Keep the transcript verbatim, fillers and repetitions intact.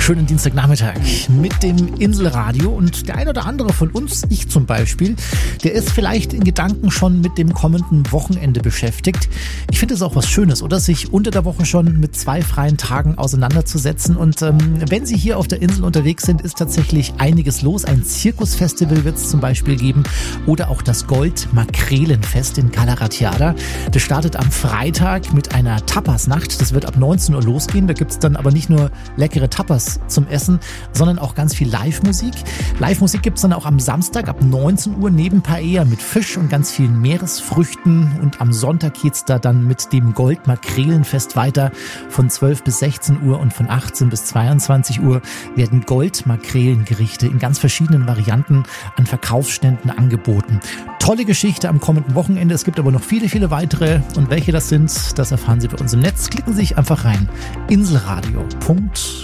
schönen Dienstagnachmittag mit dem Inselradio. Und der ein oder andere von uns, ich zum Beispiel, der ist vielleicht in Gedanken schon mit dem kommenden Wochenende beschäftigt. Ich finde es auch was Schönes, oder? Sich unter der Woche schon mit zwei freien Tagen auseinanderzusetzen. Und ähm, wenn Sie hier auf der Insel unterwegs sind, ist tatsächlich einiges los. Ein Zirkusfestival wird es zum Beispiel geben oder auch das Gold-Makrelen-Fest in Cala Ratjada. Das startet am Freitag mit einer Tapasnacht. Das wird ab neunzehn Uhr losgehen. Da gibt es dann aber nicht nur leckere Tapas zum Essen, sondern auch ganz viel Live-Musik. Live-Musik gibt es dann auch am Samstag ab neunzehn Uhr neben Paella mit Fisch und ganz vielen Meeresfrüchten. Und am Sonntag geht's da dann mit dem Gold-Makrelen-Fest weiter von zwölf bis sechzehn Uhr und von achtzehn bis zweiundzwanzig Uhr werden Gold-Makrelen-Gerichte in ganz verschiedenen Varianten an Verkaufsständen angeboten. Tolle Geschichte am kommenden Wochenende. Es gibt aber noch viele, viele weitere. Und welche das sind, das erfahren Sie bei uns im Netz. Klicken Sie sich einfach rein. inselradio punkt